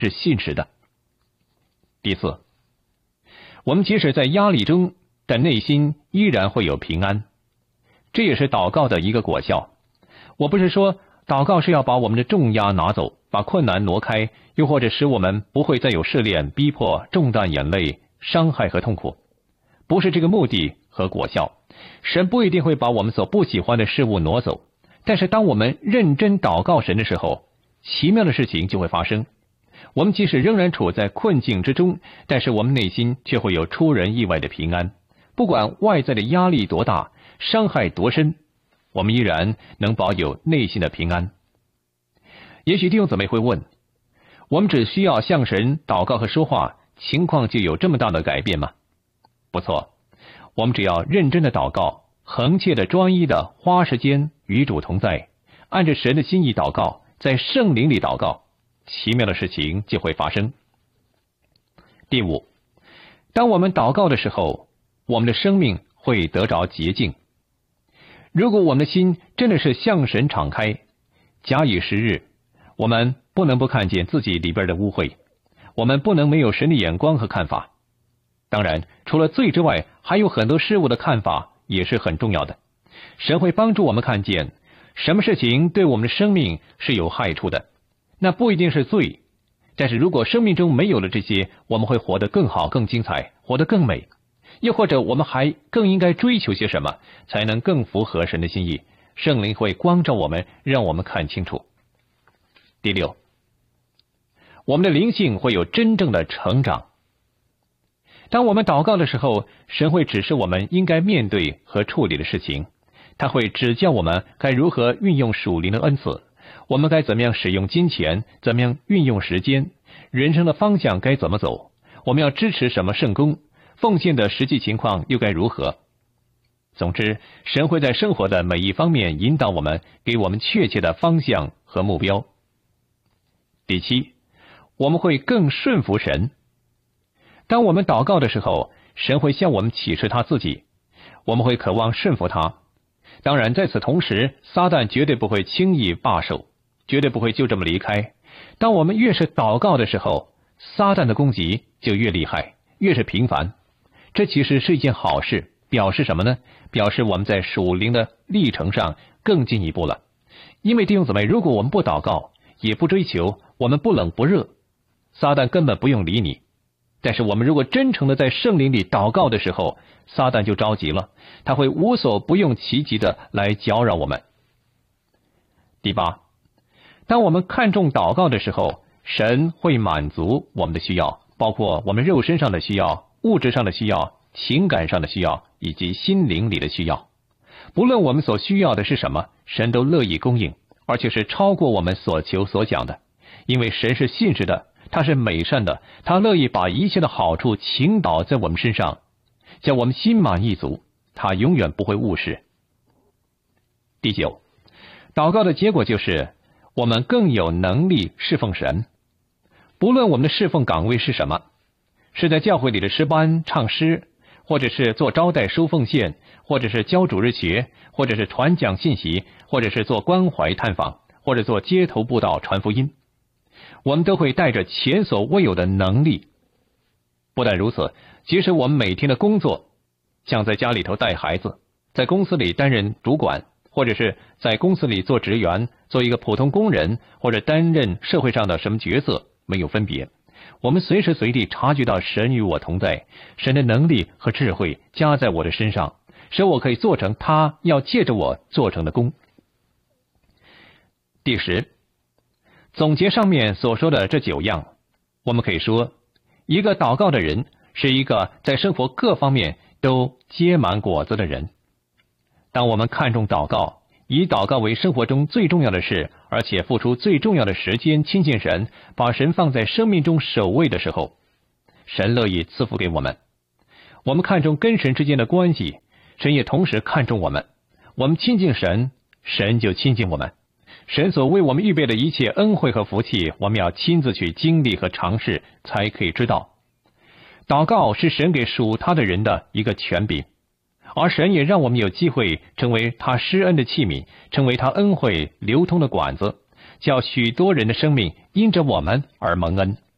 是信实的。第四，我们即使在压力中，但内心依然会有平安，这也是祷告的一个果效。我不是说祷告是要把我们的重压拿走，把困难挪开，又或者使我们不会再有试炼、逼迫、重担、眼泪、伤害和痛苦，不是这个目的和果效。神不一定会把我们所不喜欢的事物挪走，但是当我们认真祷告神的时候，奇妙的事情就会发生。我们即使仍然处在困境之中，但是我们内心却会有出人意外的平安。不管外在的压力多大，伤害多深，我们依然能保有内心的平安。也许弟兄姊妹会问，我们只需要向神祷告和说话，情况就有这么大的改变吗？不错，我们只要认真的祷告，恒切的专一的花时间与主同在，按着神的心意祷告，在圣灵里祷告，奇妙的事情就会发生。第五，当我们祷告的时候，我们的生命会得着洁净。如果我们的心真的是向神敞开，假以时日，我们不能不看见自己里边的污秽，我们不能没有神的眼光和看法。当然，除了罪之外，还有很多事物的看法也是很重要的。神会帮助我们看见什么事情对我们的生命是有害处的，那不一定是罪，但是如果生命中没有了这些，我们会活得更好、更精彩，活得更美。又或者我们还更应该追求些什么，才能更符合神的心意？圣灵会光照我们，让我们看清楚。第六，我们的灵性会有真正的成长。当我们祷告的时候，神会指示我们应该面对和处理的事情，他会指教我们该如何运用属灵的恩赐，我们该怎么样使用金钱，怎么样运用时间，人生的方向该怎么走，我们要支持什么圣工，奉献的实际情况又该如何。总之，神会在生活的每一方面引导我们，给我们确切的方向和目标。第七，我们会更顺服神。当我们祷告的时候，神会向我们启示他自己，我们会渴望顺服他。当然，在此同时，撒旦绝对不会轻易罢手，绝对不会就这么离开。当我们越是祷告的时候，撒旦的攻击就越厉害，越是频繁。这其实是一件好事，表示什么呢？表示我们在属灵的历程上更进一步了。因为弟兄姊妹，如果我们不祷告，也不追求，我们不冷不热，撒旦根本不用理你。但是我们如果真诚的在圣灵里祷告的时候，撒旦就着急了，他会无所不用其极的来搅扰我们。第八，当我们看重祷告的时候，神会满足我们的需要，包括我们肉身上的需要、物质上的需要、情感上的需要，以及心灵里的需要。不论我们所需要的是什么，神都乐意供应，而且是超过我们所求所想的。因为神是信实的，他是美善的，他乐意把一切的好处倾倒在我们身上，叫我们心满意足，他永远不会误事。第九，祷告的结果就是我们更有能力侍奉神。不论我们的侍奉岗位是什么，是在教会里的诗班唱诗，或者是做招待收奉献，或者是教主日学，或者是传讲信息，或者是做关怀探访，或者做街头布道传福音，我们都会带着前所未有的能力。不但如此，即使我们每天的工作，像在家里头带孩子，在公司里担任主管，或者是在公司里做职员，做一个普通工人，或者担任社会上的什么角色，没有分别。我们随时随地察觉到神与我同在，神的能力和智慧加在我的身上，使我可以做成他要借着我做成的功。第十，总结上面所说的这9样，我们可以说，一个祷告的人是一个在生活各方面都结满果子的人。当我们看重祷告，以祷告为生活中最重要的事，而且付出最重要的时间亲近神，把神放在生命中首位的时候，神乐意赐福给我们。我们看重跟神之间的关系，神也同时看重我们。我们亲近神，神就亲近我们。神所为我们预备的一切恩惠和福气，我们要亲自去经历和尝试，才可以知道。祷告是神给属他的人的一个权柄，而神也让我们有机会成为他施恩的器皿，成为他恩惠流通的管子，叫许多人的生命因着我们而蒙恩。